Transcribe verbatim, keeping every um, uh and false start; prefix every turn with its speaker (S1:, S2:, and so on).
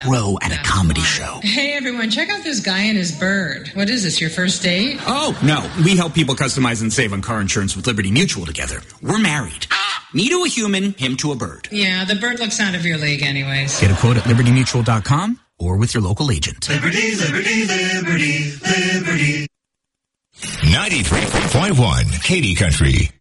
S1: Row at a comedy show.
S2: Hey, everyone, check out this guy and his bird. What is this, your first date?
S1: Oh, no. We help people customize and save on car insurance with Liberty Mutual together. We're married. Me to a human, him to a bird.
S2: Yeah, the bird looks out of your league anyways.
S1: Get a quote at liberty mutual dot com or with your local agent.
S3: Liberty, liberty, liberty, liberty. ninety-three point one Katy Country.